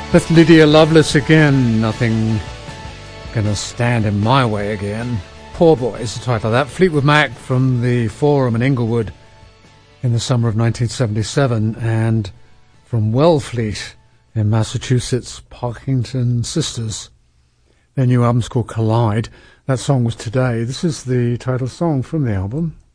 With Lydia Lovelace again, nothing gonna stand in my way again. Poor Boy is the title of that. Fleetwood Mac from the Forum in Inglewood in the summer of 1977, and from Wellfleet in Massachusetts, Parkington Sisters. Their new album's called Collide. That song was Today. This is the title song from the album.